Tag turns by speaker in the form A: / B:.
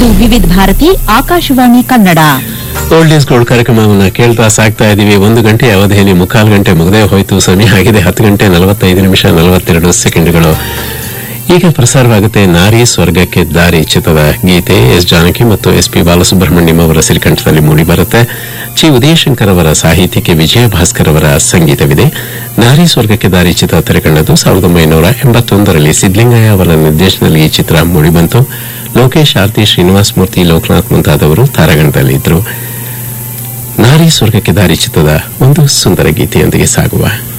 A: ವಿವಿಧ Bharati Akashvani Kannada.
B: Old is gold ಕಾರ್ಯಕ್ರಮವನ್ನು ಕೇಳ್ತಾ ಸಾಕ್ತಾ ಇದೀವಿ. 1 ಗಂಟೆ ಅವಧಿಯಲ್ಲಿ 3/4 ಗಂಟೆ ಮುಗದೇ ಹೋಯಿತು. ಸಮಯ ಆಗಿದೆ 10 ಗಂಟೆ 45 ನಿಮಿಷ 42 ಸೆಕೆಂಡ್ಗಳು. ಈಗ ಪ್ರಸಾರವಾಗುತ್ತೆ ನಾರಿ ಸ್ವರ್ಗಕ್ಕೆ ದಾರಿ ಚಿತ್ರದ ಗೀತೆ. ಎಸ್ ಜಾನಕಿ ಮತ್ತು ಎಸ್ ಪಿ ಬಾಲಸುಬ್ರಹ್ಮಣ್ಯಂ ಅವರ ಸಿರಿಕಂಠದಲ್ಲಿ ಮೂಡಿಬರುತ್ತೆ. ಚಿ ಉದಯಶಂಕರ್ ಅವರ ಸಾಹಿತ್ಯಕ್ಕೆ ವಿಜಯ ಭಾಸ್ಕರ್ ಅವರ ಸಂಗೀತವಿದೆ. ನಾರಿ ಸ್ವರ್ಗಕ್ಕೆ ದಾರಿ ಚಿತ್ರ ತೆರೆಕಂಡದ್ದು 1981ರಲ್ಲಿ ಸಿದ್ದಲಿಂಗಯ್ಯ ಅವರ ನಿರ್ದೇಶನದಲ್ಲಿ ಈ ಚಿತ್ರ ಮೂಡಿಬಂತು. ಲೋಕೇಶ್, ಆರ್ತಿ, ಶ್ರೀನಿವಾಸ ಮೂರ್ತಿ, ಲೋಕನಾಥ್ ಮುಂತಾದವರು ತಾರಾಗಣದಲ್ಲಿದ್ದರು. ನಾರಿ ಸ್ವರ್ಗಕ್ಕೆ ದಾರಿ ಚಿತ್ರದ ಒಂದು ಸುಂದರ ಗೀತೆಯೊಂದಿಗೆ ಸಾಗುವ.